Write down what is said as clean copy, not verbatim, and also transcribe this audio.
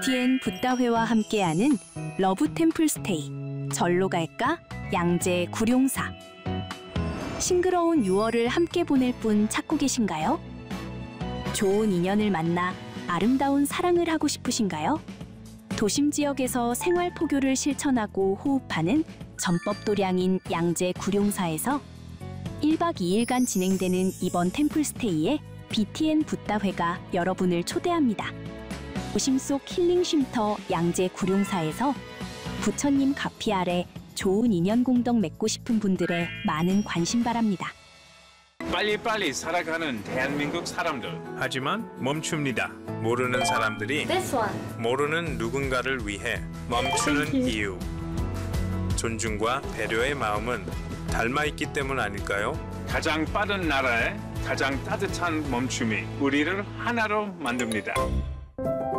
BTN 붓다회와 함께하는 러브 템플 스테이. 절로 갈까? 양재 구룡사. 싱그러운 6월을 함께 보낼 분 찾고 계신가요? 좋은 인연을 만나 아름다운 사랑을 하고 싶으신가요? 도심 지역에서 생활 포교를 실천하고 호흡하는 전법 도량인 양재 구룡사에서 1박 2일간 진행되는 이번 템플스테이에 BTN 붓다회가 여러분을 초대합니다. 도심 속 힐링 쉼터 양재 구룡사에서 부처님 가피 아래 좋은 인연 공동 맺고 싶은 분들의 많은 관심 바랍니다. 빨리빨리 살아가는 대한민국 사람들. 하지만 멈춥니다. 모르는 사람들이 모르는 누군가를 위해 멈추는 이유. 존중과 배려의 마음은 닮아있기 때문 아닐까요? 가장 빠른 나라에 가장 따뜻한 멈춤이 우리를 하나로 만듭니다.